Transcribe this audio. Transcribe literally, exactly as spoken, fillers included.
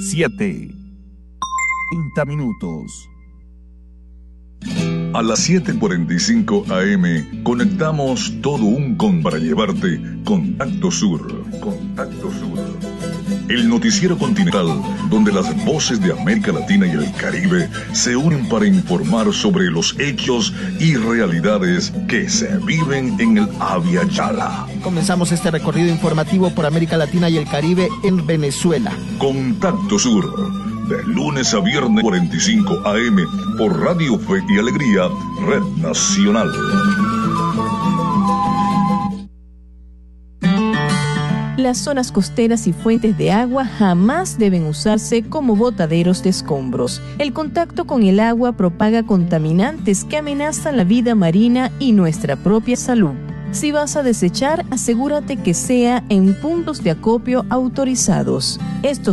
siete. treinta minutos. A las siete cuarenta y cinco A M conectamos todo un con para llevarte Contacto Sur. Contacto Sur. El noticiero continental donde las voces de América Latina y el Caribe se unen para informar sobre los hechos y realidades que se viven en el Abya Yala. Comenzamos este recorrido informativo por América Latina y el Caribe en Venezuela. Contacto Sur. De lunes a viernes cuarenta y cinco A M por Radio Fe y Alegría, Red Nacional. Las zonas costeras y fuentes de agua jamás deben usarse como botaderos de escombros. El contacto con el agua propaga contaminantes que amenazan la vida marina y nuestra propia salud. Si vas a desechar, asegúrate que sea en puntos de acopio autorizados. Estos